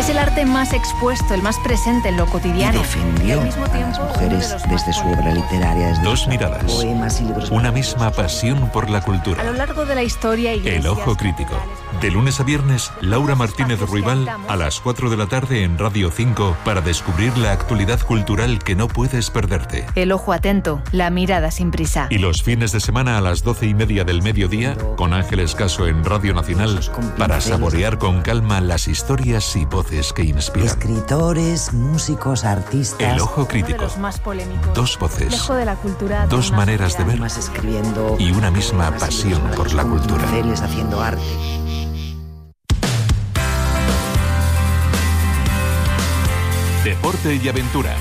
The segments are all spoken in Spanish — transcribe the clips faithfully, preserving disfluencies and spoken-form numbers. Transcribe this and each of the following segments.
Es el arte más expuesto, el más presente en lo cotidiano. Y defendió al mismo a tiempo, las mujeres uno de los desde más su obra literaria. Desde Dos sus miradas, poemas y libros una misma pasión por la A lo cultura. largo de la historia, El Ojo Crítico. De lunes a viernes, Laura Martínez Ruibal a las cuatro de la tarde en Radio cinco para descubrir la actualidad cultural que no puedes perderte. El ojo atento, la mirada sin prisa. Y los fines de semana a las doce y media del mediodía, con Ángeles Caso en Radio Nacional, para saborear con calma las historias y voces que inspiran. escritores, músicos, artistas. El Ojo Uno de Crítico. los más polémicos. Dos voces, Reflejo de la cultura, dos una maneras de ver Más escribiendo y una misma poemas y pasión libros por la con cultura. pinceles, haciendo arte. Deporte y aventura.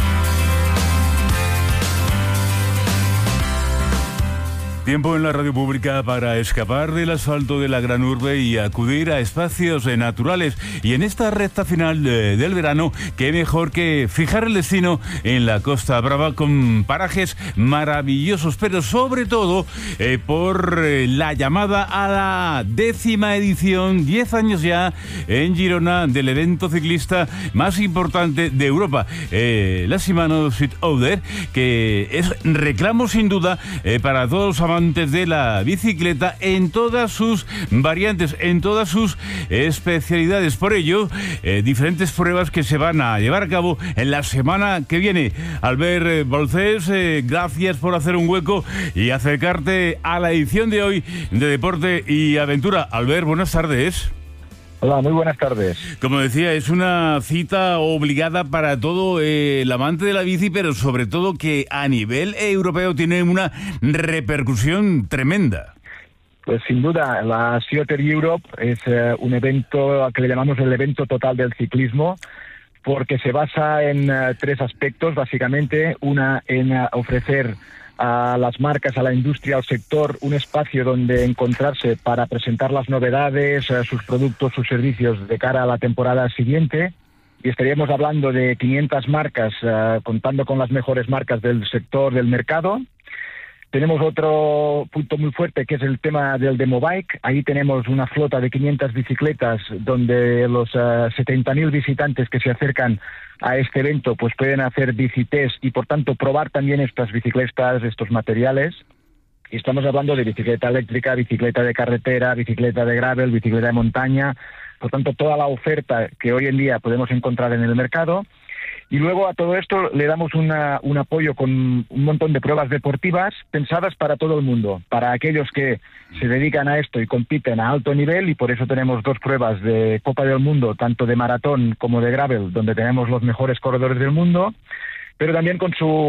Tiempo en la radio pública para escapar del asfalto de la gran urbe y acudir a espacios eh, naturales. Y en esta recta final eh, del verano, qué mejor que fijar el destino en la Costa Brava con parajes maravillosos, pero sobre todo eh, por eh, la llamada a la décima edición, diez años ya, en Girona, del evento ciclista más importante de Europa, eh, la Shimano Swift Outer, que es reclamo sin duda eh, para todos los amantes de la bicicleta en todas sus variantes, en todas sus especialidades. Por ello, eh, diferentes pruebas que se van a llevar a cabo en la semana que viene. Albert eh, Bolcés, eh, gracias por hacer un hueco y acercarte a la edición de hoy de Deporte y Aventura. Albert, buenas tardes. Hola, muy buenas tardes. Como decía, es una cita obligada para todo eh, el amante de la bici, pero sobre todo que a nivel europeo tiene una repercusión tremenda. Pues sin duda, la Cioter Europe es eh, un evento que le llamamos el evento total del ciclismo, porque se basa en uh, tres aspectos, básicamente. Una, en uh, ofrecer a las marcas, a la industria, al sector, un espacio donde encontrarse para presentar las novedades, uh, sus productos, sus servicios de cara a la temporada siguiente. Y estaríamos hablando de quinientas marcas, uh, contando con las mejores marcas del sector, del mercado. Tenemos otro punto muy fuerte, que es el tema del Demobike. Ahí tenemos una flota de quinientas bicicletas, donde los uh, setenta mil visitantes que se acercan a este evento pues pueden hacer bicitest y, por tanto, probar también estas bicicletas, estos materiales. Y estamos hablando de bicicleta eléctrica, bicicleta de carretera, bicicleta de gravel, bicicleta de montaña. Por tanto, toda la oferta que hoy en día podemos encontrar en el mercado. Y luego a todo esto le damos una, un apoyo con un montón de pruebas deportivas pensadas para todo el mundo, para aquellos que se dedican a esto y compiten a alto nivel, y por eso tenemos dos pruebas de Copa del Mundo, tanto de maratón como de gravel, donde tenemos los mejores corredores del mundo, pero también con su